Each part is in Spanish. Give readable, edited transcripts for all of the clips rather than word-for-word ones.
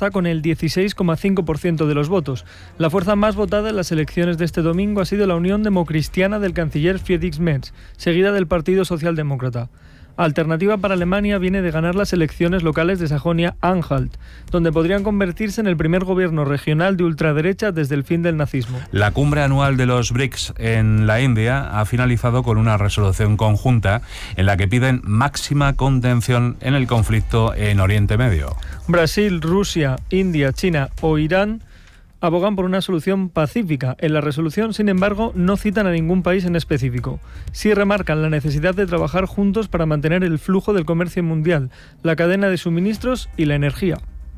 alza con el 16,5% de los votos. La fuerza más votada en las elecciones de este domingo ha sido la Unión Democristiana del canciller Friedrich Merz, seguida del Partido Socialdemócrata. Alternativa para Alemania viene de ganar las elecciones locales de Sajonia-Anhalt, donde podrían convertirse en el primer gobierno regional de ultraderecha desde el fin del nazismo. La cumbre anual de los BRICS en la India ha finalizado con una resolución conjunta en la que piden máxima contención en el conflicto en Oriente Medio. Brasil, Rusia, India, China o Irán abogan por una solución pacífica. En la resolución, sin embargo, no citan a ningún país en específico. Sí remarcan la necesidad de trabajar juntos para mantener el flujo del comercio mundial, la cadena de suministros y la energía.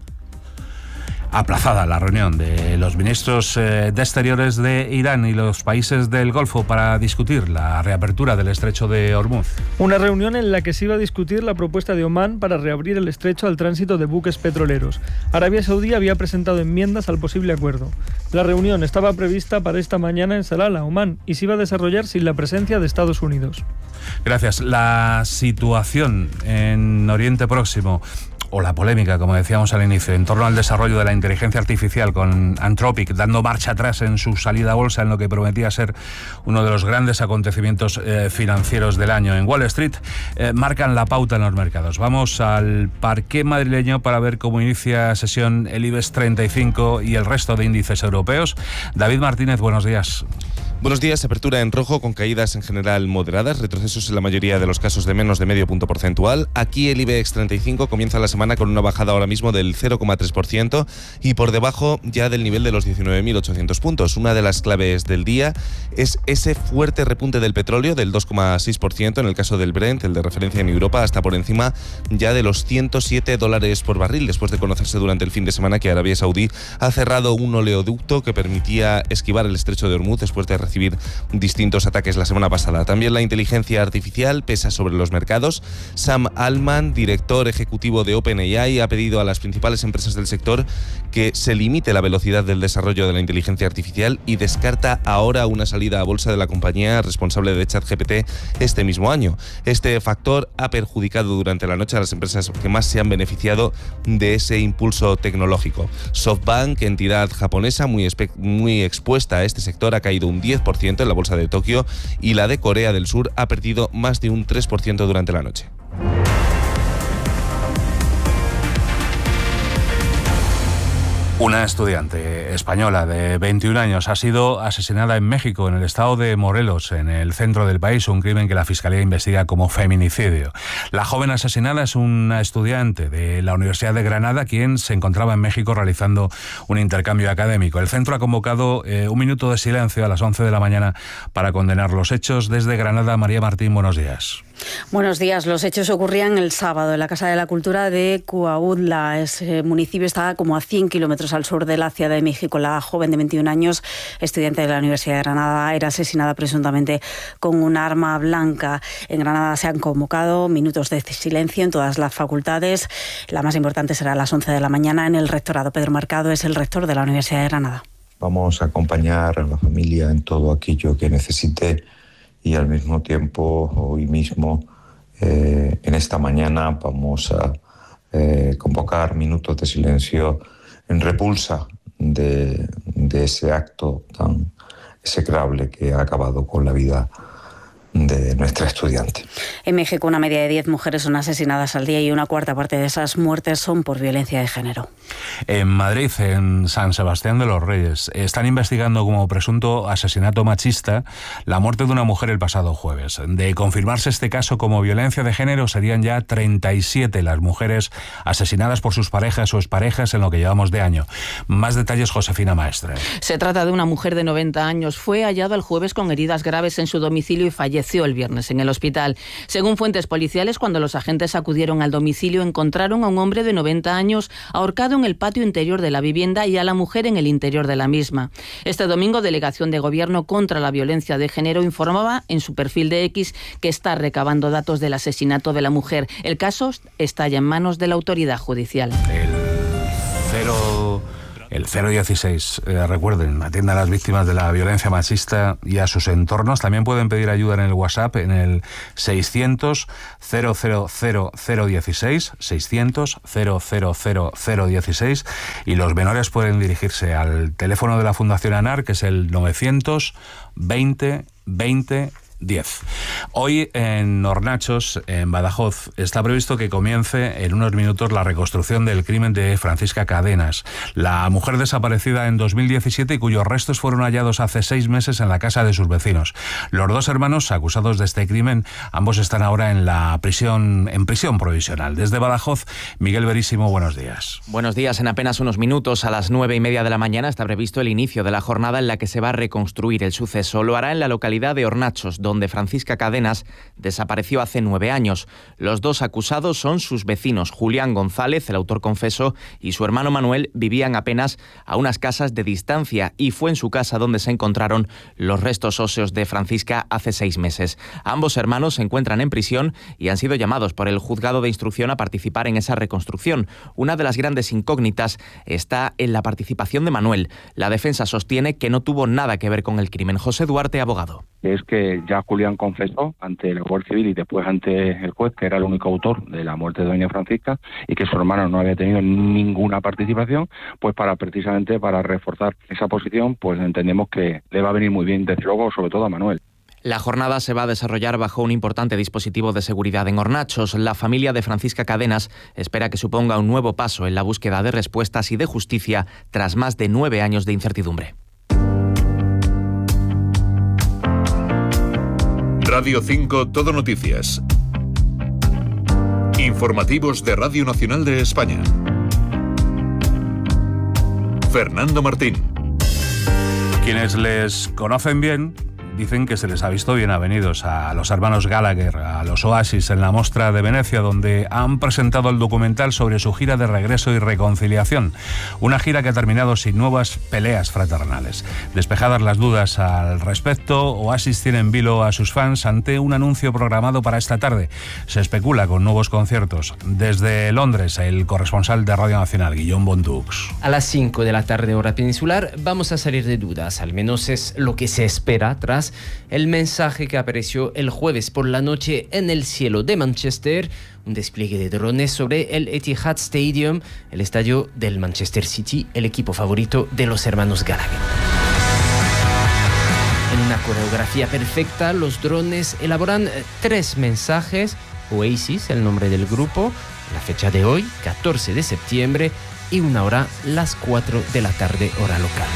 Aplazada la reunión de los ministros de Exteriores de Irán y los países del Golfo para discutir la reapertura del estrecho de Hormuz. Una reunión en la que se iba a discutir la propuesta de Omán para reabrir el estrecho al tránsito de buques petroleros. Arabia Saudí había presentado enmiendas al posible acuerdo. La reunión estaba prevista para esta mañana en Salalah, Omán, y se iba a desarrollar sin la presencia de Estados Unidos. Gracias. La situación en Oriente Próximo, o la polémica, como decíamos al inicio, en torno al desarrollo de la inteligencia artificial, con Anthropic dando marcha atrás en su salida a bolsa en lo que prometía ser uno de los grandes acontecimientos financieros del año en Wall Street, marcan la pauta en los mercados. Vamos al parqué madrileño para ver cómo inicia sesión el IBEX 35 y el resto de índices europeos. David Martínez, buenos días. Buenos días. Apertura en rojo con caídas en general moderadas, retrocesos en la mayoría de los casos de menos de medio punto porcentual. Aquí el IBEX 35 comienza la semana con una bajada ahora mismo del 0,3% y por debajo ya del nivel de los 19.800 puntos. Una de las claves del día es ese fuerte repunte del petróleo del 2,6% en el caso del Brent, el de referencia en Europa, hasta por encima ya de los $107 por barril, después de conocerse durante el fin de semana que Arabia Saudí ha cerrado un oleoducto que permitía esquivar el estrecho de Hormuz después de recibir distintos ataques la semana pasada. También la inteligencia artificial pesa sobre los mercados. Sam Altman, director ejecutivo de OpenAI, ha pedido a las principales empresas del sector que se limite la velocidad del desarrollo de la inteligencia artificial y descarta ahora una salida a bolsa de la compañía responsable de ChatGPT este mismo año. Este factor ha perjudicado durante la noche a las empresas que más se han beneficiado de ese impulso tecnológico. SoftBank, entidad japonesa muy expuesta a este sector, ha caído un 10% en la bolsa de Tokio y la de Corea del Sur ha perdido más de un 3% durante la noche. Una estudiante española de 21 años ha sido asesinada en México, en el estado de Morelos, en el centro del país, un crimen que la Fiscalía investiga como feminicidio. La joven asesinada es una estudiante de la Universidad de Granada, quien se encontraba en México realizando un intercambio académico. El centro ha convocado un minuto de silencio a las 11 de la mañana para condenar los hechos. Desde Granada, María Martín, buenos días. Buenos días. Los hechos ocurrían el sábado en la Casa de la Cultura de Cuautla. Ese municipio está como a 100 kilómetros al sur de la Ciudad de México. La joven de 21 años, estudiante de la Universidad de Granada, era asesinada presuntamente con un arma blanca. En Granada se han convocado minutos de silencio en todas las facultades. La más importante será a las 11 de la mañana en el rectorado. Pedro Mercado es el rector de la Universidad de Granada. Vamos a acompañar a la familia en todo aquello que necesite y al mismo tiempo, hoy mismo, en esta mañana, vamos a convocar minutos de silencio en repulsa de ese acto tan execrable que ha acabado con la vida de nuestra estudiante. En México, una media de 10 mujeres son asesinadas al día y una cuarta parte de esas muertes son por violencia de género. En Madrid, en San Sebastián de los Reyes, están investigando como presunto asesinato machista la muerte de una mujer el pasado jueves. De confirmarse este caso como violencia de género, serían ya 37 las mujeres asesinadas por sus parejas o exparejas en lo que llevamos de año. Más detalles, Josefina Maestre. Se trata de una mujer de 90 años. Fue hallada el jueves con heridas graves en su domicilio y falleció el viernes en el hospital. Según fuentes policiales, cuando los agentes acudieron al domicilio, encontraron a un hombre de 90 años ahorcado en el patio interior de la vivienda y a la mujer en el interior de la misma. Este domingo, Delegación de Gobierno contra la Violencia de Género informaba en su perfil de X que está recabando datos del asesinato de la mujer. El caso está ya en manos de la autoridad judicial. El 016, recuerden, atienda a las víctimas de la violencia machista y a sus entornos. También pueden pedir ayuda en el WhatsApp en el 600 000 600 000 y los menores pueden dirigirse al teléfono de la Fundación ANAR, que es el 920 20 10. Hoy en Hornachos, en Badajoz, está previsto que comience en unos minutos la reconstrucción del crimen de Francisca Cadenas, la mujer desaparecida en 2017 y cuyos restos fueron hallados hace 6 meses en la casa de sus vecinos. Los 2 hermanos acusados de este crimen, ambos están ahora en prisión provisional. Desde Badajoz, Miguel Verísimo, buenos días. Buenos días. En apenas unos minutos, a las 9:30 de la mañana, está previsto el inicio de la jornada en la que se va a reconstruir el suceso. Lo hará en la localidad de Hornachos, donde Francisca Cadenas desapareció hace 9 años. Los 2 acusados son sus vecinos. Julián González, el autor confeso, y su hermano Manuel vivían apenas a unas casas de distancia y fue en su casa donde se encontraron los restos óseos de Francisca hace 6 meses. Ambos hermanos se encuentran en prisión y han sido llamados por el juzgado de instrucción a participar en esa reconstrucción. Una de las grandes incógnitas está en la participación de Manuel. La defensa sostiene que no tuvo nada que ver con el crimen. José Duarte, abogado. Es que ya Julián confesó ante el Guardia Civil y después ante el juez que era el único autor de la muerte de doña Francisca y que su hermano no había tenido ninguna participación, pues precisamente para reforzar esa posición, pues entendemos que le va a venir muy bien, desde luego, sobre todo a Manuel. La jornada se va a desarrollar bajo un importante dispositivo de seguridad en Hornachos. La familia de Francisca Cadenas espera que suponga un nuevo paso en la búsqueda de respuestas y de justicia tras más de 9 años de incertidumbre. Radio 5 Todo Noticias. Informativos de Radio Nacional de España. Fernando Martín. Quienes les conocen bien dicen que se les ha visto bien avenidos a los hermanos Gallagher, a los Oasis, en la Mostra de Venecia, donde han presentado el documental sobre su gira de regreso y reconciliación. Una gira que ha terminado sin nuevas peleas fraternales. Despejadas las dudas al respecto, Oasis tiene en vilo a sus fans ante un anuncio programado para esta tarde. Se especula con nuevos conciertos. Desde Londres, el corresponsal de Radio Nacional, Guillaume Bondux. A las 5 de la tarde, hora peninsular, vamos a salir de dudas. Al menos es lo que se espera tras el mensaje que apareció el jueves por la noche en el cielo de Manchester, un despliegue de drones sobre el Etihad Stadium, el estadio del Manchester City, el equipo favorito de los hermanos Gallagher. En una coreografía perfecta, los drones elaboran 3 mensajes: Oasis, el nombre del grupo, la fecha de hoy, 14 de septiembre, y una hora, las 4 de la tarde, hora local.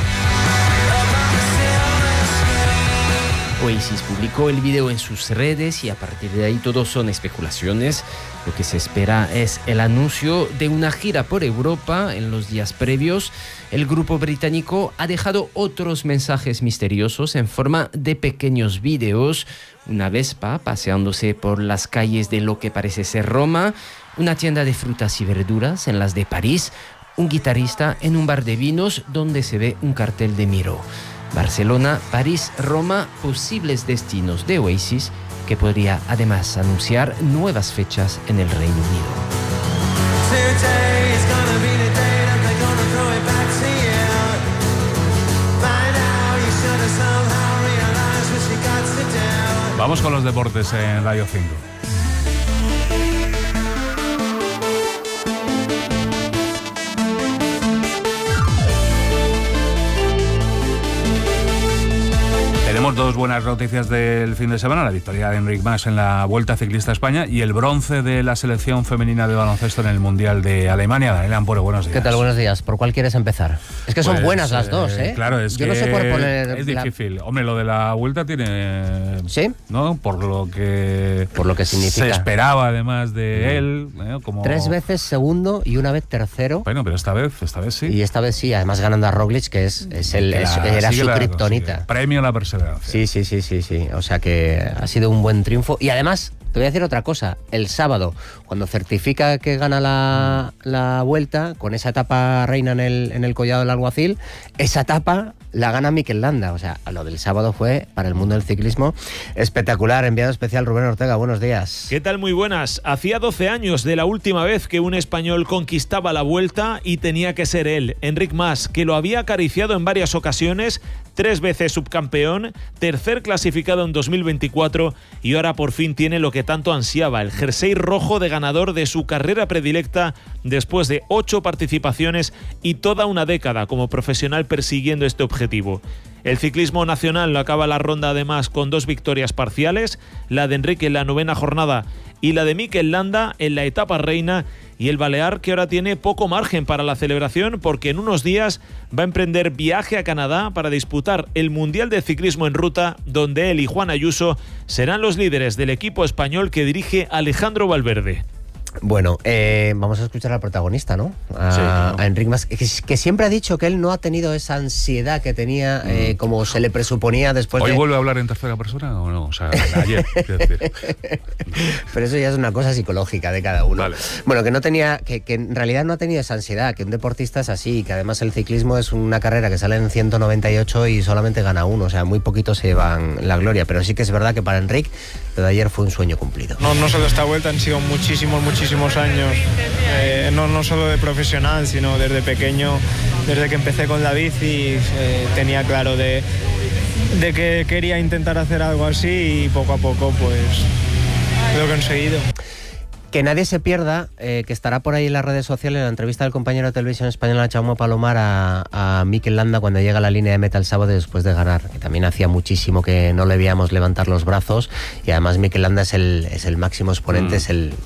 Oasis publicó el video en sus redes y a partir de ahí todo son especulaciones. Lo que se espera es el anuncio de una gira por Europa en los días previos. El grupo británico ha dejado otros mensajes misteriosos en forma de pequeños videos. Una Vespa paseándose por las calles de lo que parece ser Roma, una tienda de frutas y verduras en las de París, un guitarrista en un bar de vinos donde se ve un cartel de Miro. Barcelona, París, Roma, posibles destinos de Oasis, que podría además anunciar nuevas fechas en el Reino Unido. Vamos con los deportes en Radio 5. Tenemos 2 buenas noticias del fin de semana: la victoria de Enric Mas en la Vuelta Ciclista a España y el bronce de la selección femenina de baloncesto en el Mundial de Alemania. Daniel Amporo, buenos días. ¿Qué tal? Buenos días. ¿Por cuál quieres empezar? Es que son buenas las dos, ¿eh? Claro, es Yo que no sé por poner es difícil. Hombre, lo de la Vuelta tiene... ¿Sí? ¿No? Por lo que significa. Se esperaba ademad de él. Como... 3 veces segundo y una vez tercero. Bueno, pero esta vez sí. Y esta vez sí, además ganando a Roglic, que era su kriptonita. Premio a la perseverancia. Sí. O sea que ha sido un buen triunfo. Y además, te voy a decir otra cosa. El sábado, cuando certifica que gana la Vuelta, con esa etapa reina en el Collado del Alguacil, esa etapa la gana Mikel Landa. O sea, lo del sábado fue, para el mundo del ciclismo, espectacular. Enviado especial Rubén Ortega, buenos días. ¿Qué tal? Muy buenas. Hacía 12 años de la última vez que un español conquistaba la Vuelta y tenía que ser él, Enric Mas, que lo había acariciado en varias ocasiones, 3 veces subcampeón, tercer clasificado en 2024 y ahora por fin tiene lo que tanto ansiaba, el jersey rojo de ganador de su carrera predilecta después de 8 participaciones y toda una década como profesional persiguiendo este objetivo. El ciclismo nacional lo acaba la ronda además con 2 victorias parciales, la de Enric en la 9ª jornada y la de Mikel Landa en la etapa reina, y el balear que ahora tiene poco margen para la celebración porque en unos días va a emprender viaje a Canadá para disputar el Mundial de Ciclismo en Ruta, donde él y Juan Ayuso serán los líderes del equipo español que dirige Alejandro Valverde. Bueno, vamos a escuchar al protagonista, ¿no? A Enric Mas, que siempre ha dicho que él no ha tenido esa ansiedad que tenía, como se le presuponía después ¿Hoy vuelve a hablar en tercera persona o no? O sea, ayer, quiero decir. Pero eso ya es una cosa psicológica de cada uno. Vale. Bueno, que no tenía, que en realidad no ha tenido esa ansiedad, que un deportista es así, que además el ciclismo es una carrera que sale en 198 y solamente gana uno, o sea, muy poquitos se llevan la gloria, pero sí que es verdad que para Enric lo de ayer fue un sueño cumplido. No solo esta Vuelta, han sido muchísimos años, no solo de profesional, sino desde pequeño, desde que empecé con la bici, tenía claro de que quería intentar hacer algo así y poco a poco pues lo he conseguido. Que nadie se pierda, que estará por ahí en las redes sociales, la entrevista del compañero de televisión española Jaume Palomar a Mikel Landa cuando llega a la línea de meta el sábado después de ganar, que también hacía muchísimo que no le veíamos levantar los brazos, y además Mikel Landa es el máximo exponente,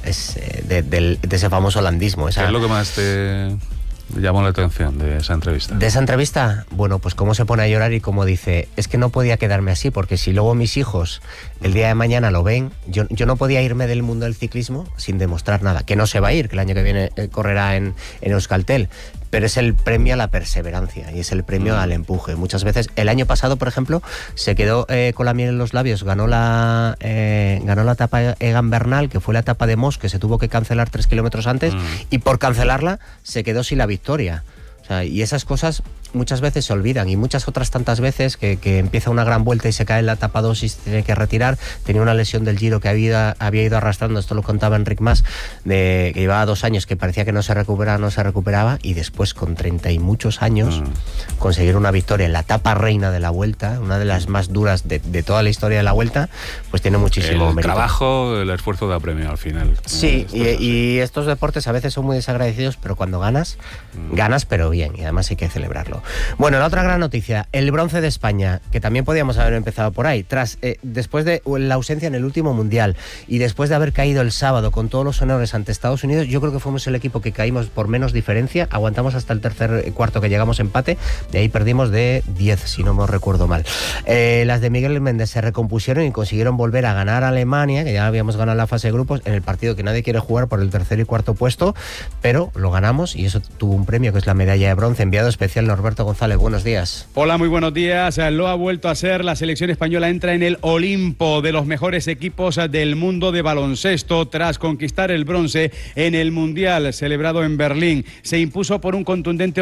de ese famoso landismo. ¿Qué es lo que más te llamó la atención de esa entrevista? De esa entrevista, bueno, pues cómo se pone a llorar y cómo dice, es que no podía quedarme así, porque si luego mis hijos el día de mañana lo ven, yo no podía irme del mundo del ciclismo sin demostrar nada, que no se va a ir, que el año que viene correrá en Euskaltel, pero es el premio a la perseverancia y es el premio al empuje. Muchas veces, el año pasado, por ejemplo, se quedó con la miel en los labios, ganó la etapa Egan Bernal, que fue la etapa de Mos, que se tuvo que cancelar 3 kilómetros antes, y por cancelarla se quedó sin la victoria. O sea, y esas cosas muchas veces se olvidan, y muchas otras tantas veces que empieza una gran vuelta y se cae en la etapa 2 y se tiene que retirar. Tenía una lesión del Giro que había ido arrastrando, esto lo contaba Enric Mas, que llevaba 2 años que parecía que no se recuperaba, y después con 30 y muchos años conseguir una victoria en la etapa reina de la Vuelta, una de las más duras de toda la historia de la Vuelta, pues tiene muchísimo mérito. El trabajo, el esfuerzo da premio al final. Sí, y estos deportes a veces son muy desagradecidos, pero cuando ganas pero bien, y además hay que celebrarlo. Bueno, la otra gran noticia, el bronce de España, que también podíamos haber empezado por ahí, después de la ausencia en el último Mundial y después de haber caído el sábado con todos los honores ante Estados Unidos, yo creo que fuimos el equipo que caímos por menos diferencia, aguantamos hasta el tercer cuarto que llegamos empate, de ahí perdimos de 10, si no me recuerdo mal. Las de Miguel Méndez se recompusieron y consiguieron volver a ganar a Alemania, que ya habíamos ganado la fase de grupos, en el partido que nadie quiere jugar por el tercer y cuarto puesto, pero lo ganamos y eso tuvo un premio que es la medalla de bronce. Enviado especial Norberto González, buenos días. Hola, muy buenos días. Lo ha vuelto a ser, la selección española entra en el Olimpo de los mejores equipos del mundo de baloncesto tras conquistar el bronce en el Mundial celebrado en Berlín. Se impuso por un contundente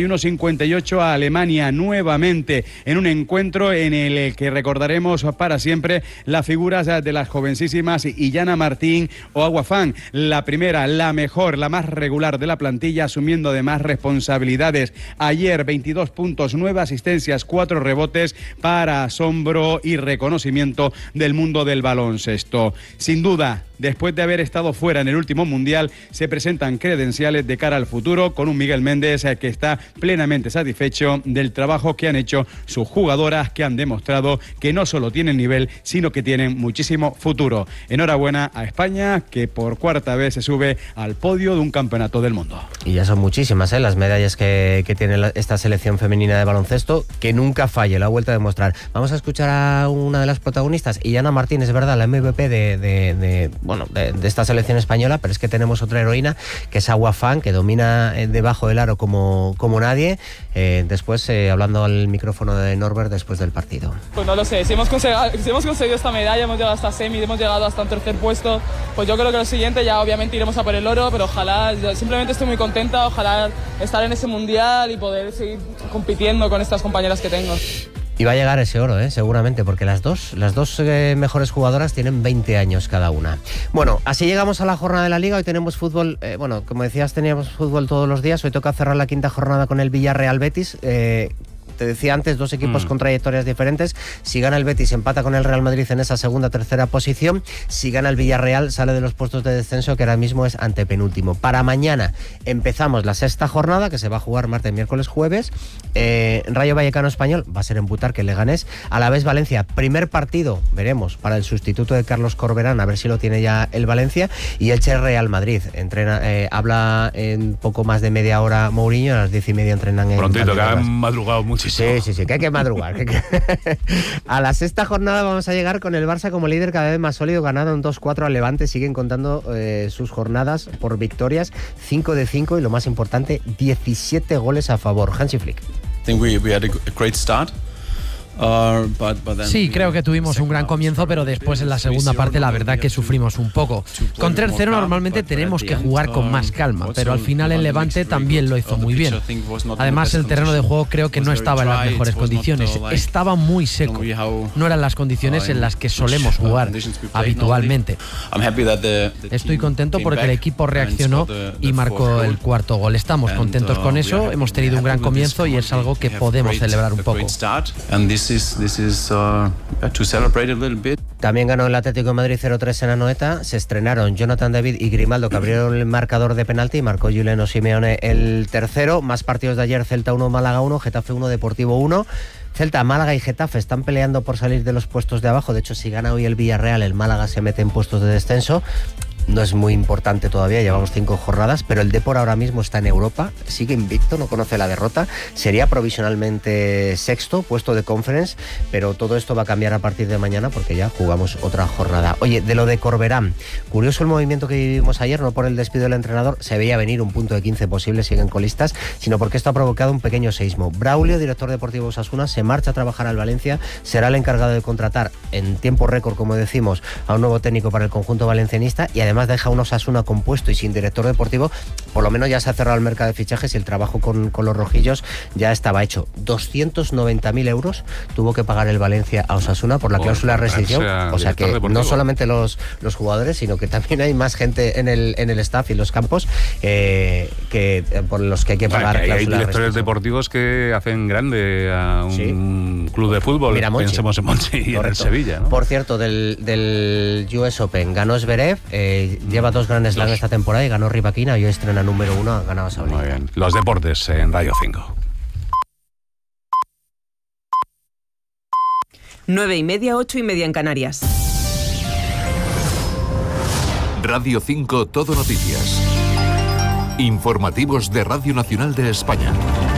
81-58 a Alemania, nuevamente en un encuentro en el que recordaremos para siempre las figuras de las jovencísimas Iyana Martín o Agua Fan, la primera, la mejor, la más regular de la plantilla, asumiendo además responsabilidades. Ayer 22 puntos, 9 asistencias, 4 rebotes para asombro y reconocimiento del mundo del baloncesto. Sin duda, después de haber estado fuera en el último Mundial, se presentan credenciales de cara al futuro con un Miguel Méndez que está plenamente satisfecho del trabajo que han hecho sus jugadoras, que han demostrado que no solo tienen nivel, sino que tienen muchísimo futuro. Enhorabuena a España, que por 4ª vez se sube al podio de un campeonato del mundo. Y ya son muchísimas las medallas que tiene esta selección femenina de baloncesto, que nunca falle, la ha vuelto a demostrar. Vamos a escuchar a una de las protagonistas, Iyana Martín, es verdad, la MVP de de esta selección española, pero es que tenemos otra heroína, que es Agua Fan, que domina debajo del aro como nadie. Después, hablando al micrófono de Norbert después del partido. Pues no lo sé, si hemos conseguido esta medalla, hemos llegado hasta semi, hemos llegado hasta un tercer puesto, pues yo creo que lo siguiente ya obviamente iremos a por el oro, pero ojalá, yo simplemente estoy muy contenta, ojalá estar en ese mundial y poder seguir compitiendo con estas compañeras que tengo. Y va a llegar ese oro, seguramente, porque las dos mejores jugadoras tienen 20 años cada una. Bueno, así llegamos a la jornada de la Liga. Hoy tenemos fútbol, como decías, teníamos fútbol todos los días. Hoy toca cerrar la quinta jornada con el Villarreal Betis. Te decía antes, dos equipos con trayectorias diferentes. Si gana el Betis, empata con el Real Madrid en esa segunda, tercera posición. Si gana el Villarreal, sale de los puestos de descenso, que ahora mismo es antepenúltimo. Para mañana empezamos la sexta jornada, que se va a jugar martes, miércoles, jueves. Rayo Vallecano Español, va a ser en Butarque, Leganés. Alavés Valencia, primer partido, veremos, para el sustituto de Carlos Corberán, a ver si lo tiene ya el Valencia. Y Elche Real Madrid. Habla en poco más de media hora Mourinho, a las 10:30 entrenan en prontito, que han madrugado muchísimo. Sí, que hay que madrugar. A la sexta jornada vamos a llegar con el Barça como líder cada vez más sólido, ganado un 2-4 al Levante. Siguen contando sus jornadas por victorias, 5 de 5 y lo más importante, 17 goles a favor. Hansi Flick. I think we had a great start. Sí, creo que tuvimos un gran comienzo, pero después en la segunda parte la verdad que sufrimos un poco. Con 3-0 normalmente tenemos que jugar con más calma, pero al final el Levante también lo hizo muy bien. Además, el terreno de juego creo que no estaba en las mejores condiciones, estaba muy seco. No eran las condiciones en las que solemos jugar habitualmente. Estoy contento porque el equipo reaccionó y marcó el cuarto gol. Estamos contentos con eso, hemos tenido un gran comienzo y es algo que podemos celebrar un poco. This is to celebrate a little bit. También ganó el Atlético de Madrid 0-3 en Anoeta. Se estrenaron Jonathan David y Grimaldo, que abrieron el marcador de penalti, y marcó Juliano Simeone el tercero. Más partidos de ayer: Celta 1, Málaga 1, Getafe 1, Deportivo 1. Celta, Málaga y Getafe están peleando por salir de los puestos de abajo. De hecho, si gana hoy el Villarreal, el Málaga se mete en puestos de descenso. No es muy importante todavía, llevamos 5 jornadas, pero el Depor ahora mismo está en Europa, sigue invicto, no conoce la derrota, sería provisionalmente sexto, puesto de Conference, pero todo esto va a cambiar a partir de mañana porque ya jugamos otra jornada. Oye, de lo de Corberán, curioso el movimiento que vivimos ayer, no por el despido del entrenador, se veía venir un punto de 15 posible, siguen colistas, sino porque esto ha provocado un pequeño seísmo. Braulio, director deportivo de Osasuna, se marcha a trabajar al Valencia, será el encargado de contratar en tiempo récord, como decimos, a un nuevo técnico para el conjunto valencianista, y además deja un Osasuna compuesto y sin director deportivo. Por lo menos ya se ha cerrado el mercado de fichajes y el trabajo con los rojillos ya estaba hecho. 290.000 euros tuvo que pagar el Valencia a Osasuna por la cláusula de rescisión. O sea que deportivo. No solamente los jugadores, sino que también hay más gente en el staff y en los campos que por los que hay que pagar. Hay directores deportivos que hacen grande a un club de fútbol. Mira, pensemos en Monchi y en el Sevilla, ¿no? Por cierto, del US Open ganó Zverev, lleva 2 Grand Slam esta temporada y ganó Rybakina, y hoy estrena número 1, ha ganado Sabalenka. Muy bien. Los deportes en Radio 5. 9:30, 8:30 en Canarias. Radio 5 Todo Noticias. Informativos de Radio Nacional de España.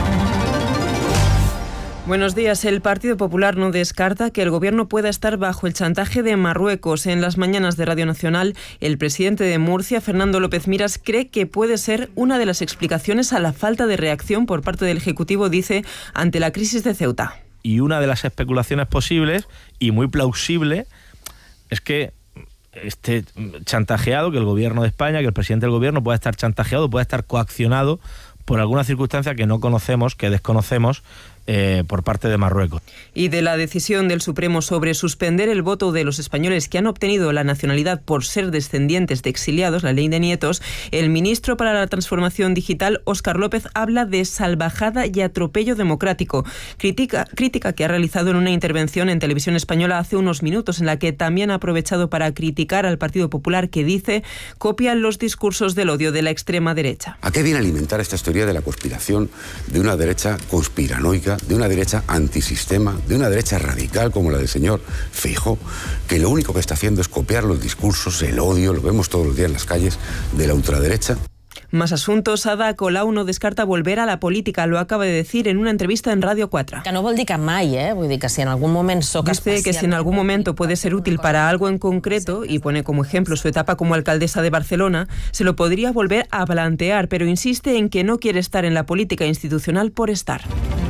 Buenos días. El Partido Popular no descarta que el gobierno pueda estar bajo el chantaje de Marruecos. En las mañanas de Radio Nacional, el presidente de Murcia, Fernando López Miras, cree que puede ser una de las explicaciones a la falta de reacción por parte del Ejecutivo, dice, ante la crisis de Ceuta. Y una de las especulaciones posibles, y muy plausible, es que esté chantajeado, que el gobierno de España, que el presidente del gobierno pueda estar chantajeado, pueda estar coaccionado por alguna circunstancia que no conocemos, que desconocemos, por parte de Marruecos. Y de la decisión del Supremo sobre suspender el voto de los españoles que han obtenido la nacionalidad por ser descendientes de exiliados, la ley de nietos, el ministro para la Transformación Digital, Óscar López, habla de salvajada y atropello democrático. Crítica que ha realizado en una intervención en Televisión Española hace unos minutos, en la que también ha aprovechado para criticar al Partido Popular, que dice copia los discursos del odio de la extrema derecha. ¿A qué viene alimentar esta teoría de la conspiración de una derecha conspiranoica, de una derecha antisistema, de una derecha radical como la del señor Feijóo, que lo único que está haciendo es copiar los discursos, el odio, lo vemos todos los días en las calles, de la ultraderecha? Más asuntos. Ada Colau no descarta volver a la política. Lo acaba de decir en una entrevista en Radio 4. Que no vol dir que mai, Vull dir que si en algún moment Dice que si en algún momento puede ser útil para algo en concreto, y pone como ejemplo su etapa como alcaldesa de Barcelona, se lo podría volver a plantear, pero insiste en que no quiere estar en la política institucional por estar.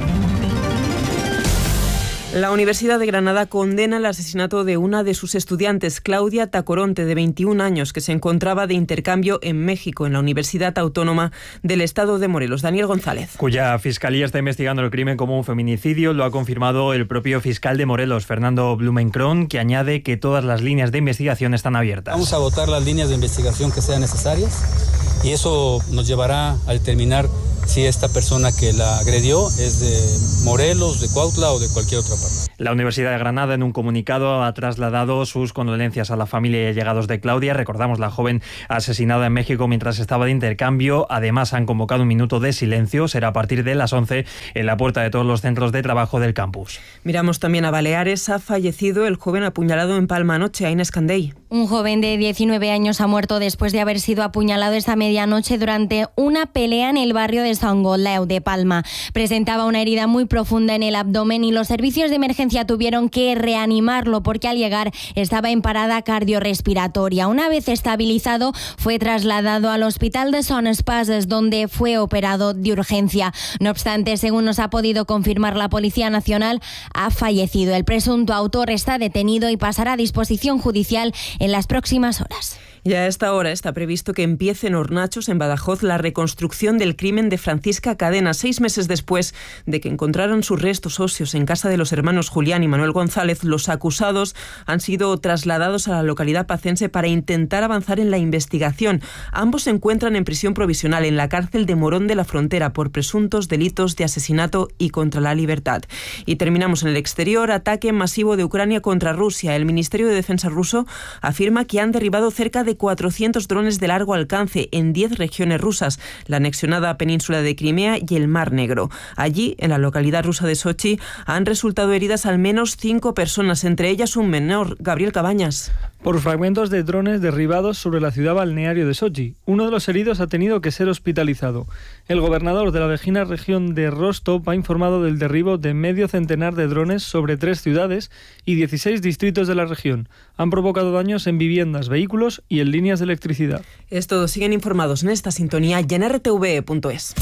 La Universidad de Granada condena el asesinato de una de sus estudiantes, Claudia Tacoronte, de 21 años, que se encontraba de intercambio en México, en la Universidad Autónoma del Estado de Morelos. Daniel González. Cuya fiscalía está investigando el crimen como un feminicidio, lo ha confirmado el propio fiscal de Morelos, Fernando Blumenkron, que añade que todas las líneas de investigación están abiertas. Vamos a agotar las líneas de investigación que sean necesarias y eso nos llevará a determinar si esta persona que la agredió es de Morelos, de Cuautla o de cualquier otra parte. La Universidad de Granada, en un comunicado, ha trasladado sus condolencias a la familia y allegados de Claudia. Recordamos, la joven asesinada en México mientras estaba de intercambio. Además, han convocado un minuto de silencio. Será a partir de las 11 en la puerta de todos los centros de trabajo del campus. Miramos también a Baleares. Ha fallecido el joven apuñalado en Palma anoche, Inés Candey. Un joven de 19 años ha muerto después de haber sido apuñalado esta medianoche durante una pelea en el barrio de San Goleu de Palma. Presentaba una herida muy profunda en el abdomen y los servicios de emergencia tuvieron que reanimarlo porque al llegar estaba en parada cardiorrespiratoria. Una vez estabilizado, fue trasladado al hospital de Son Espases, donde fue operado de urgencia. No obstante, según nos ha podido confirmar la Policía Nacional, ha fallecido. El presunto autor está detenido y pasará a disposición judicial en las próximas horas. Y a esta hora está previsto que empiece en Hornachos, en Badajoz, la reconstrucción del crimen de Francisca Cadena, 6 meses después de que encontraron sus restos óseos en casa de los hermanos Julián y Manuel González. Los acusados han sido trasladados a la localidad pacense para intentar avanzar en la investigación. Ambos se encuentran en prisión provisional en la cárcel de Morón de la Frontera por presuntos delitos de asesinato y contra la libertad. Y terminamos en el exterior. Ataque masivo de Ucrania contra Rusia. El Ministerio de Defensa ruso afirma que han derribado cerca de 400 drones de largo alcance en 10 regiones rusas, la anexionada península de Crimea y el Mar Negro. Allí, en la localidad rusa de Sochi, han resultado heridas al menos 5 personas, entre ellas un menor. Gabriel Cabañas. Por fragmentos de drones derribados sobre la ciudad balneario de Sochi. Uno de los heridos ha tenido que ser hospitalizado. El gobernador de la vecina región de Rostov ha informado del derribo de medio centenar de drones sobre 3 ciudades y 16 distritos de la región. Han provocado daños en viviendas, vehículos y en líneas de electricidad. Es todo. Siguen informados en esta sintonía y en rtv.es.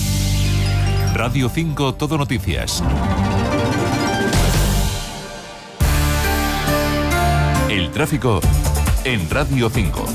Radio 5 Todo Noticias. El tráfico en Radio 5.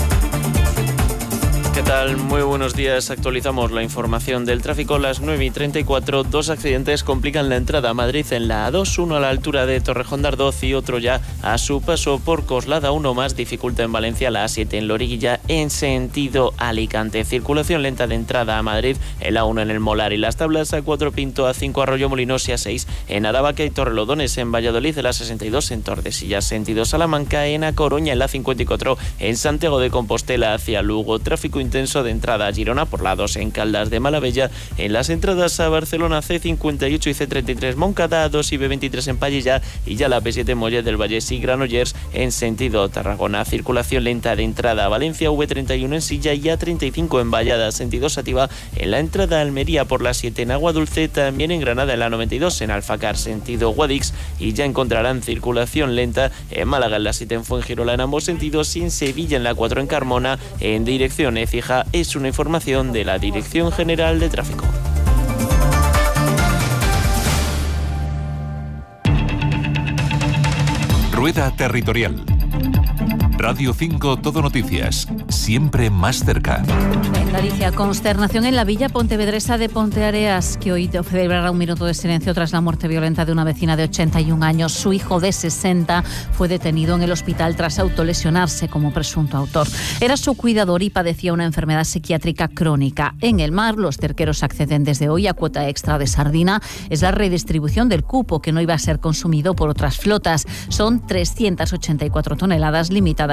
¿Qué tal? Muy buenos días. Actualizamos la información del tráfico. Las 9:34, 2 accidentes complican la entrada a Madrid en la A2, uno a la altura de Torrejón de Ardoz y otro ya a su paso por Coslada. Uno más dificulta en Valencia la A7 en Loriguilla en sentido Alicante. Circulación lenta de entrada a Madrid en la A1 en el Molar y Las Tablas, A4 Pinto, A5 Arroyo Molinos y A6 en Aravaca y Torrelodones, en Valladolid, en la 62 en Tordesillas sentido Salamanca, en A Coruña en la 54 en Santiago de Compostela hacia Lugo. Tráfico intenso de entrada a Girona por la 2 en Caldas de Malavella, en las entradas a Barcelona C58 y C33 Moncada, A2 y B23 en Pallilla y ya la P7 Mollet del Valle y Granollers en sentido Tarragona. Circulación lenta de entrada a Valencia, V31 en Silla y A35 en Vallada sentido Sativa, en la entrada a Almería por la 7 en Agua Dulce, también en Granada en la 92 en Alfacar sentido Guadix y ya encontrarán circulación lenta en Málaga en la 7 en Fuengirola en ambos sentidos y en Sevilla en la 4 en Carmona en dirección Écija. Es una información de la Dirección General de Tráfico. Rueda Territorial. Radio 5 Todo Noticias, siempre más cerca. En Galicia, consternación en la villa pontevedresa de Ponteareas, que hoy celebrará un minuto de silencio tras la muerte violenta de una vecina de 81 años. Su hijo de 60 fue detenido en el hospital tras autolesionarse como presunto autor. Era su cuidador y padecía una enfermedad psiquiátrica crónica. En el mar, los cerqueros acceden desde hoy a cuota extra de sardina. Es la redistribución del cupo que no iba a ser consumido por otras flotas. Son 384 toneladas limitadas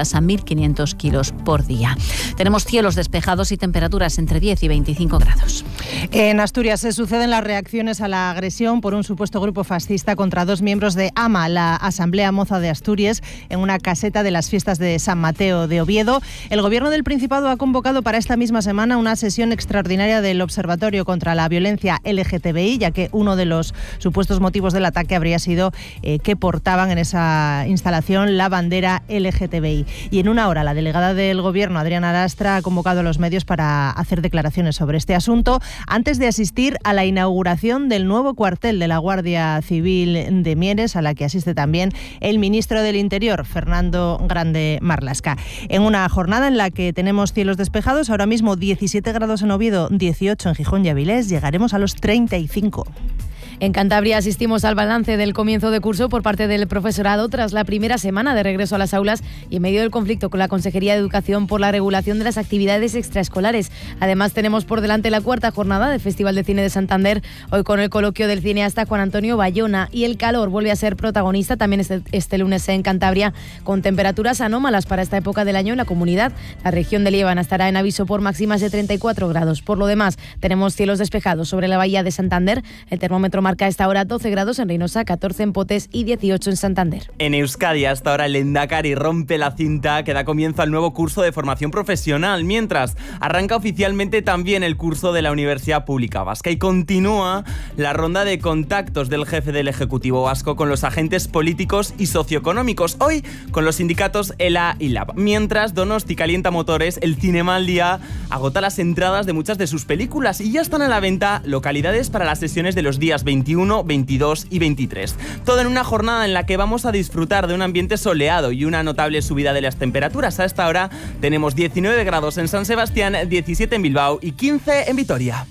estimadas a 1.500 kilos por día. Tenemos cielos despejados y temperaturas entre 10 y 25 grados. En Asturias se suceden las reacciones a la agresión por un supuesto grupo fascista contra 2 miembros de AMA, la Asamblea Moza de Asturias, en una caseta de las fiestas de San Mateo de Oviedo. El Gobierno del Principado ha convocado para esta misma semana una sesión extraordinaria del Observatorio contra la Violencia LGTBI, ya que uno de los supuestos motivos del ataque habría sido que portaban en esa instalación la bandera LGTBI. Y en una hora la delegada del Gobierno, Adriana Arastra, ha convocado a los medios para hacer declaraciones sobre este asunto antes de asistir a la inauguración del nuevo cuartel de la Guardia Civil de Mieres, a la que asiste también el ministro del Interior, Fernando Grande Marlaska. En una jornada en la que tenemos cielos despejados, ahora mismo 17 grados en Oviedo, 18 en Gijón y Avilés, llegaremos a los 35. En Cantabria asistimos al balance del comienzo de curso por parte del profesorado tras la primera semana de regreso a las aulas y en medio del conflicto con la Consejería de Educación por la regulación de las actividades extraescolares. Además, tenemos por delante la cuarta jornada del Festival de Cine de Santander, hoy con el coloquio del cineasta Juan Antonio Bayona, y el calor vuelve a ser protagonista también este lunes en Cantabria, con temperaturas anómalas para esta época del año en la comunidad. La región de Líbana estará en aviso por máximas de 34 grados. Por lo demás, tenemos cielos despejados sobre la bahía de Santander. El termómetro marca a esta hora 12 grados en Reynosa, 14 en Potes y 18 en Santander. En Euskadi, hasta ahora el Endacari rompe la cinta que da comienzo al nuevo curso de formación profesional, mientras arranca oficialmente también el curso de la Universidad Pública Vasca y continúa la ronda de contactos del jefe del Ejecutivo Vasco con los agentes políticos y socioeconómicos, hoy con los sindicatos ELA y LAB. Mientras Donosti calienta motores, el Cinemandia agota las entradas de muchas de sus películas y ya están a la venta localidades para las sesiones de los días 21, 22 y 23. Todo en una jornada en la que vamos a disfrutar de un ambiente soleado y una notable subida de las temperaturas. A esta hora tenemos 19 grados en San Sebastián, 17 en Bilbao y 15 en Vitoria.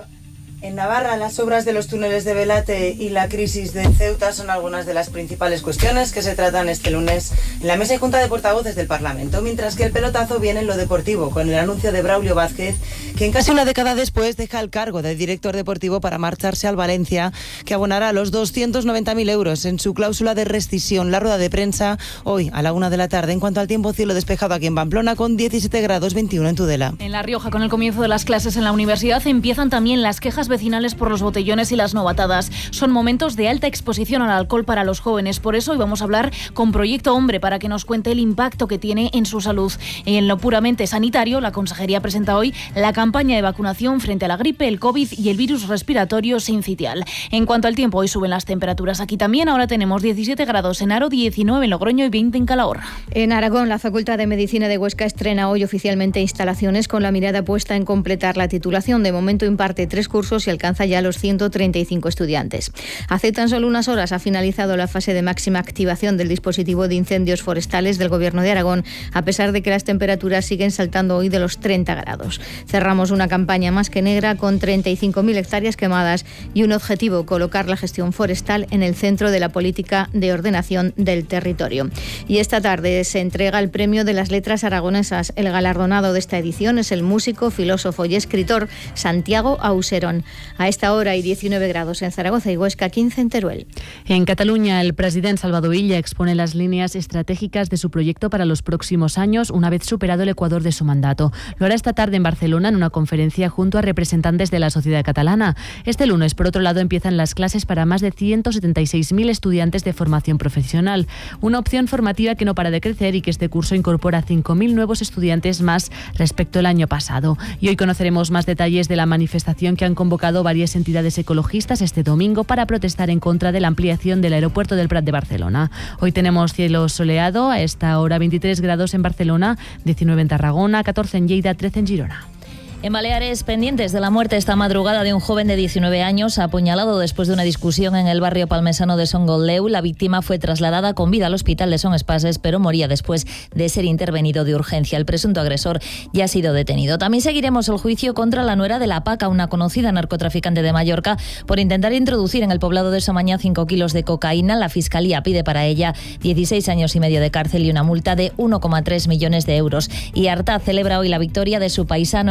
En Navarra, las obras de los túneles de Belate y la crisis de Ceuta son algunas de las principales cuestiones que se tratan este lunes en la mesa y junta de portavoces del Parlamento, mientras que el pelotazo viene en lo deportivo, con el anuncio de Braulio Vázquez, que en casi una década después deja el cargo de director deportivo para marcharse al Valencia, que abonará los 290.000 euros en su cláusula de rescisión. La rueda de prensa hoy a la 1 de la tarde. En cuanto al tiempo, cielo despejado aquí en Pamplona con 17 grados, 21 en Tudela. En La Rioja, con el comienzo de las clases en la universidad, empiezan también las quejas vecinales por los botellones y las novatadas. Son momentos de alta exposición al alcohol para los jóvenes. Por eso hoy vamos a hablar con Proyecto Hombre para que nos cuente el impacto que tiene en su salud. En lo puramente sanitario, la Consejería presenta hoy la campaña de vacunación frente a la gripe, el COVID y el virus respiratorio sincitial. En cuanto al tiempo, hoy suben las temperaturas aquí también. Ahora tenemos 17 grados en Aro, 19 en Logroño y 20 en Calahorra. En Aragón, la Facultad de Medicina de Huesca estrena hoy oficialmente instalaciones con la mirada puesta en completar la titulación. De momento imparte 3 cursos y alcanza ya los 135 estudiantes. Hace tan solo unas horas ha finalizado la fase de máxima activación del dispositivo de incendios forestales del Gobierno de Aragón, a pesar de que las temperaturas siguen saltando hoy de los 30 grados. Cerramos una campaña más que negra con 35.000 hectáreas quemadas y un objetivo: colocar la gestión forestal en el centro de la política de ordenación del territorio. Y esta tarde se entrega el Premio de las Letras Aragonesas. El galardonado de esta edición es el músico, filósofo y escritor Santiago Auserón. A esta hora hay 19 grados en Zaragoza y Huesca, 15 en Teruel. En Cataluña, el presidente Salvador Illa expone las líneas estratégicas de su proyecto para los próximos años, una vez superado el ecuador de su mandato. Lo hará esta tarde en Barcelona en una conferencia junto a representantes de la sociedad catalana. Este lunes, por otro lado, empiezan las clases para más de 176.000 estudiantes de formación profesional. Una opción formativa que no para de crecer y que este curso incorpora 5.000 nuevos estudiantes más respecto al año pasado. Y hoy conoceremos más detalles de la manifestación que han convocado varias entidades ecologistas este domingo para protestar en contra de la ampliación del aeropuerto del Prat de Barcelona. Hoy tenemos cielo soleado, a esta hora 23 grados en Barcelona, 19 en Tarragona, 14 en Lleida, 13 en Girona. En Baleares, pendientes de la muerte esta madrugada de un joven de 19 años apuñalado después de una discusión en el barrio palmesano de Son Goldeu. La víctima fue trasladada con vida al hospital de Son Espases, pero moría después de ser intervenido de urgencia. El presunto agresor ya ha sido detenido. También seguiremos el juicio contra la nuera de la Paca, una conocida narcotraficante de Mallorca, por intentar introducir en el poblado de Samañá 5 kilos de cocaína. La Fiscalía pide para ella 16 años y medio de cárcel y una multa de 1,3 millones de euros. Y Artaz celebra hoy la victoria de su paisano Enric Mas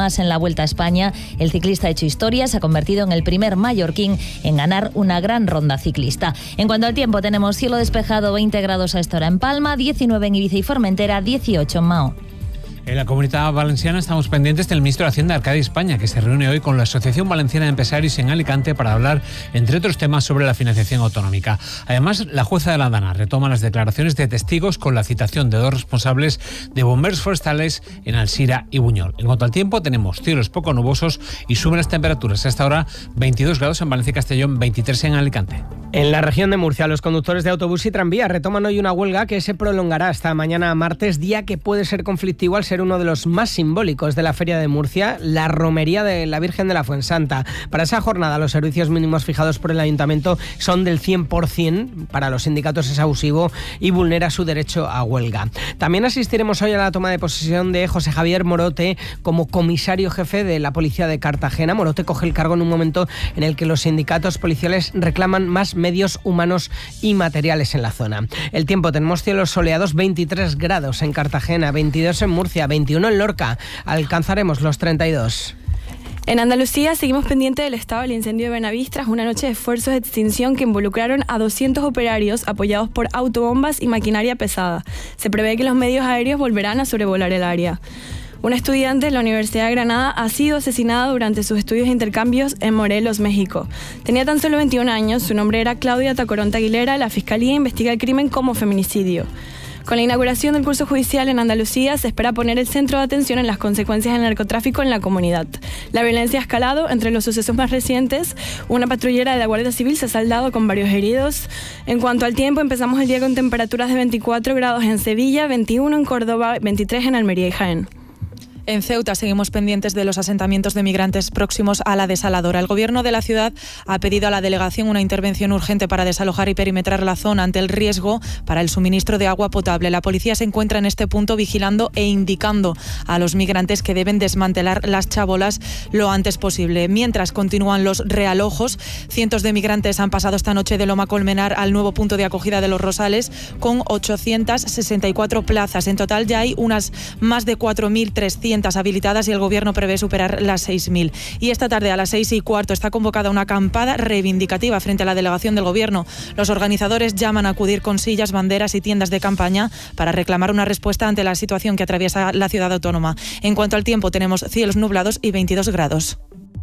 más en la Vuelta a España. El ciclista ha hecho historia, se ha convertido en el primer mallorquín en ganar una gran ronda ciclista. En cuanto al tiempo, tenemos cielo despejado, 20 grados a esta hora en Palma, 19 en Ibiza y Formentera, 18 en Mao. En la Comunidad Valenciana estamos pendientes del ministro de Hacienda, Arcadi España, que se reúne hoy con la Asociación Valenciana de Empresarios en Alicante para hablar, entre otros temas, sobre la financiación autonómica. Además, la jueza de la Dana retoma las declaraciones de testigos con la citación de 2 responsables de bomberos forestales en Alsira y Buñol. En cuanto al tiempo, tenemos cielos poco nubosos y suben las temperaturas. Hasta ahora, 22 grados en Valencia y Castellón, 23 en Alicante. En la región de Murcia, los conductores de autobús y tranvía retoman hoy una huelga que se prolongará hasta mañana martes, día que puede ser conflictivo al ser uno de los más simbólicos de la Feria de Murcia, la romería de la Virgen de la Fuensanta. Para esa jornada, los servicios mínimos fijados por el Ayuntamiento son del 100%. Para los sindicatos es abusivo y vulnera su derecho a huelga. También asistiremos hoy a la toma de posesión de José Javier Morote como comisario jefe de la Policía de Cartagena. Morote coge el cargo en un momento en el que los sindicatos policiales reclaman más medios humanos y materiales en la zona. El tiempo, tenemos cielos soleados, 23 grados en Cartagena, 22 en Murcia, 21 en Lorca. Alcanzaremos los 32. En Andalucía seguimos pendientes del estado del incendio de Benavís tras una noche de esfuerzos de extinción que involucraron a 200 operarios apoyados por autobombas y maquinaria pesada. Se prevé que los medios aéreos volverán a sobrevolar el área. Un estudiante de la Universidad de Granada ha sido asesinado durante sus estudios de intercambios en Morelos, México. Tenía tan solo 21 años, su nombre era Claudia Tacoronte Aguilera. La Fiscalía investiga el crimen como feminicidio. Con la inauguración del curso judicial en Andalucía, se espera poner el centro de atención en las consecuencias del narcotráfico en la comunidad. La violencia ha escalado. Entre los sucesos más recientes, una patrullera de la Guardia Civil se ha saldado con varios heridos. En cuanto al tiempo, empezamos el día con temperaturas de 24 grados en Sevilla, 21 en Córdoba, 23 en Almería y Jaén. En Ceuta seguimos pendientes de los asentamientos de migrantes próximos a la desaladora. El gobierno de la ciudad ha pedido a la delegación una intervención urgente para desalojar y perimetrar la zona ante el riesgo para el suministro de agua potable. La policía se encuentra en este punto vigilando e indicando a los migrantes que deben desmantelar las chabolas lo antes posible. Mientras continúan los realojos, cientos de migrantes han pasado esta noche de Loma Colmenar al nuevo punto de acogida de Los Rosales con 864 plazas. En total ya hay unas más de 4.300 habilitadas y el gobierno prevé superar las 6.000. Y esta tarde a las 6:15 está convocada una acampada reivindicativa frente a la delegación del gobierno. Los organizadores llaman a acudir con sillas, banderas y tiendas de campaña para reclamar una respuesta ante la situación que atraviesa la ciudad autónoma. En cuanto al tiempo, tenemos cielos nublados y 22 grados.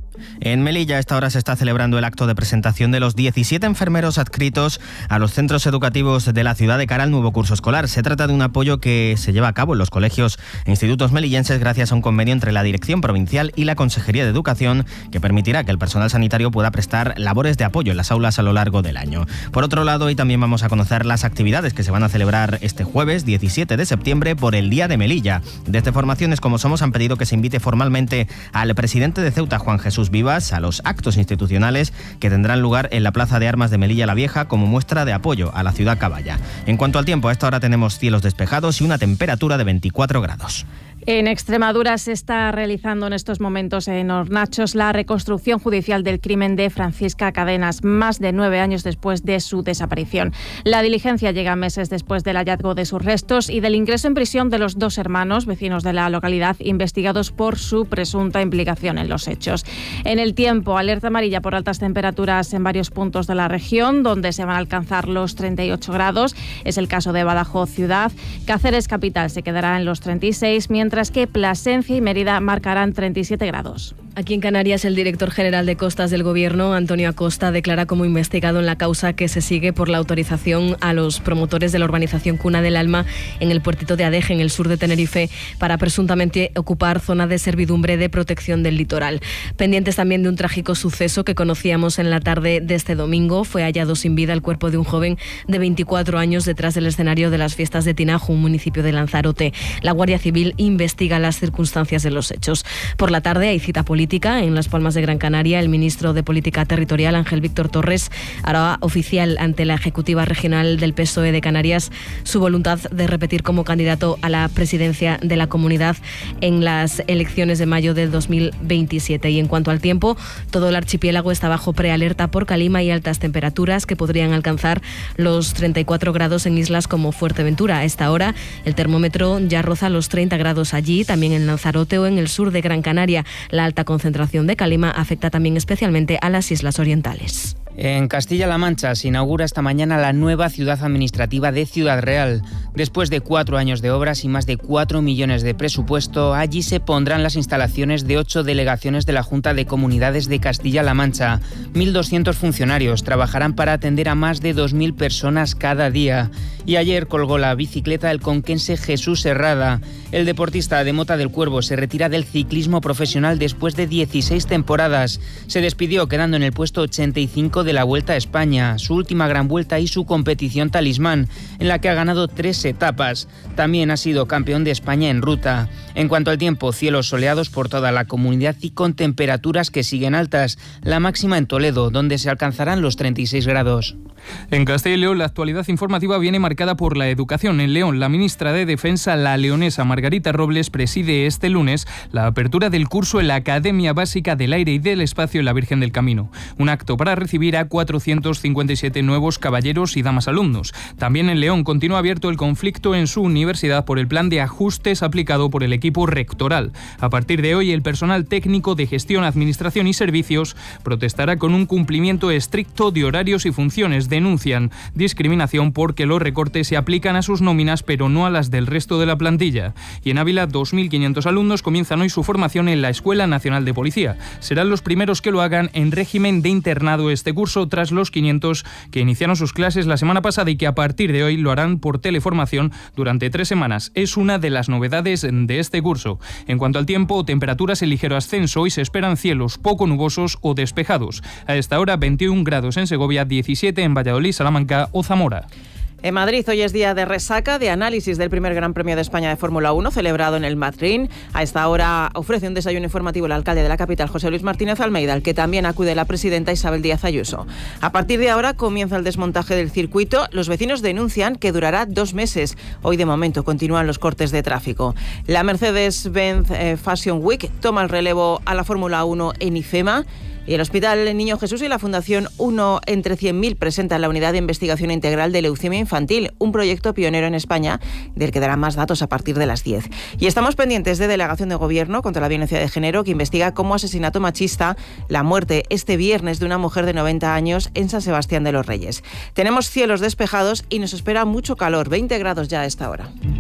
En Melilla, a esta hora se está celebrando el acto de presentación de los 17 enfermeros adscritos a los centros educativos de la ciudad de cara al nuevo curso escolar. Se trata de un apoyo que se lleva a cabo en los colegios e institutos melillenses gracias a un convenio entre la Dirección Provincial y la Consejería de Educación que permitirá que el personal sanitario pueda prestar labores de apoyo en las aulas a lo largo del año. Por otro lado, hoy también vamos a conocer las actividades que se van a celebrar este jueves 17 de septiembre por el Día de Melilla. Desde Formaciones Como Somos han pedido que se invite formalmente al presidente de Ceuta, Juan Jesús Vivas, a los actos institucionales que tendrán lugar en la Plaza de Armas de Melilla la Vieja como muestra de apoyo a la ciudad caballa. En cuanto al tiempo, a esta hora tenemos cielos despejados y una temperatura de 24 grados. En Extremadura se está realizando en estos momentos en Hornachos la reconstrucción judicial del crimen de Francisca Cadenas, más de 9 años después de su desaparición. La diligencia llega meses después del hallazgo de sus restos y del ingreso en prisión de los 2 hermanos, vecinos de la localidad, investigados por su presunta implicación en los hechos. En el tiempo, alerta amarilla por altas temperaturas en varios puntos de la región, donde se van a alcanzar los 38 grados. Es el caso de Badajoz ciudad. Cáceres capital se quedará en los 36, mientras que Plasencia y Mérida marcarán 37 grados. Aquí en Canarias, el director general de Costas del Gobierno, Antonio Acosta, declara como investigado en la causa que se sigue por la autorización a los promotores de la urbanización Cuna del Alma en el puertito de Adeje, en el sur de Tenerife, para presuntamente ocupar zona de servidumbre de protección del litoral. Pendientes también de un trágico suceso que conocíamos en la tarde de este domingo. Fue hallado sin vida el cuerpo de un joven de 24 años detrás del escenario de las fiestas de Tinajo, un municipio de Lanzarote. La Guardia Civil investiga las circunstancias de los hechos. Por la tarde hay cita política política. En Las Palmas de Gran Canaria, el ministro de Política Territorial, Ángel Víctor Torres, hará oficial ante la Ejecutiva Regional del PSOE de Canarias su voluntad de repetir como candidato a la presidencia de la comunidad en las elecciones de mayo del 2027. Y en cuanto al tiempo, todo el archipiélago está bajo prealerta por calima y altas temperaturas que podrían alcanzar los 34 grados en islas como Fuerteventura. A esta hora el termómetro ya roza los 30 grados allí, también en Lanzarote o en el sur de Gran Canaria. La alta concentración de calima afecta también especialmente a las islas orientales. En Castilla-La Mancha se inaugura esta mañana la nueva ciudad administrativa de Ciudad Real. Después de 4 años de obras y más de 4 millones de presupuesto, allí se pondrán las instalaciones de 8 delegaciones de la Junta de Comunidades de Castilla-La Mancha. 1.200 funcionarios trabajarán para atender a más de 2.000 personas cada día. Y ayer colgó la bicicleta el conquense Jesús Herrada. El deportista de Mota del Cuervo se retira del ciclismo profesional después de 16 temporadas. Se despidió quedando en el puesto 85 de la Vuelta a España, su última gran vuelta y su competición talismán, en la que ha ganado 3 etapas. También ha sido campeón de España en ruta. En cuanto al tiempo, cielos soleados por toda la comunidad y con temperaturas que siguen altas. La máxima en Toledo, donde se alcanzarán los 36 grados. En Castilla y León, la actualidad informativa viene marcada por la educación. En León, la ministra de Defensa, la leonesa Margarita Robles, preside este lunes la apertura del curso en la Academia Básica del Aire y del Espacio en la Virgen del Camino. Un acto para recibir a 457 nuevos caballeros y damas alumnos. También en León continúa abierto el conflicto en su universidad por el plan de ajustes aplicado por el equipo rectoral. A partir de hoy, el personal técnico de gestión, administración y servicios protestará con un cumplimiento estricto de horarios y funciones. Denuncian discriminación porque los recortes se aplican a sus nóminas pero no a las del resto de la plantilla. Y en Ávila, 2.500 alumnos comienzan hoy su formación en la Escuela Nacional de Policía. Serán los primeros que lo hagan en régimen de internado este curso, tras los 500 que iniciaron sus clases la semana pasada y que a partir de hoy lo harán por teleformación durante 3 semanas. Es una de las novedades de este curso. En cuanto al tiempo, temperaturas en ligero ascenso. Hoy se esperan cielos poco nubosos o despejados. A esta hora, 21 grados en Segovia, 17 en Valladolid, Salamanca o Zamora. En Madrid hoy es día de resaca, de análisis del primer Gran Premio de España de Fórmula 1 celebrado en el Madrid. A esta hora ofrece un desayuno informativo el alcalde de la capital, José Luis Martínez Almeida, al que también acude la presidenta Isabel Díaz Ayuso. A partir de ahora comienza el desmontaje del circuito. Los vecinos denuncian que durará 2 meses. Hoy de momento continúan los cortes de tráfico. La Mercedes-Benz Fashion Week toma el relevo a la Fórmula 1 en IFEMA. Y el Hospital Niño Jesús y la Fundación 1 entre 100.000 presentan la Unidad de Investigación Integral de Leucemia Infantil, un proyecto pionero en España del que darán más datos a partir de las 10. Y estamos pendientes de Delegación de Gobierno contra la Violencia de Género, que investiga como asesinato machista la muerte este viernes de una mujer de 90 años en San Sebastián de los Reyes. Tenemos cielos despejados y nos espera mucho calor, 20 grados ya a esta hora.